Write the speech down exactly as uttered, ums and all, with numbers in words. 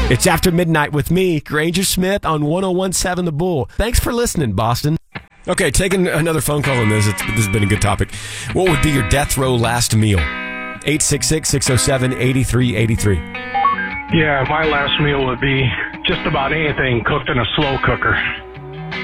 It's After Midnight with me, Granger Smith, on one oh one point seven The Bull. Thanks for listening, Boston. Okay, taking another phone call on this. It's, this has been a good topic. What would be your death row last meal? eight six six, six oh seven, eight three eight three. Yeah, my last meal would be just about anything cooked in a slow cooker.